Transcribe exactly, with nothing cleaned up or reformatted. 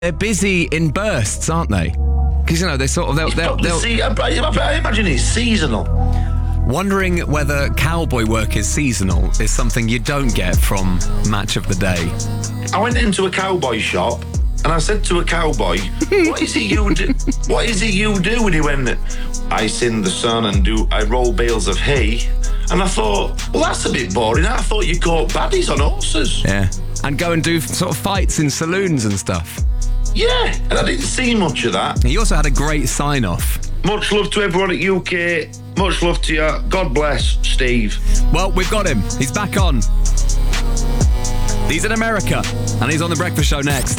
They're busy in bursts, aren't they? Because, you know, they sort of... They'll, they'll, they'll... See, I, I imagine it's seasonal. Wondering whether cowboy work is seasonal is something you don't get from Match of the Day. I went into a cowboy shop and I said to a cowboy, what is it you do? What is it you do? And he went, I sit in the sun and do, I roll bales of hay. And I thought, well, that's a bit boring. I thought you caught baddies on horses. Yeah. And go and do sort of fights in saloons and stuff. Yeah, and I didn't see much of that. He also had a great sign-off. Much love to everyone at U K. Much love to you. God bless, Steve. Well, we've got him. He's back on. He's in America, and he's on The Breakfast Show next.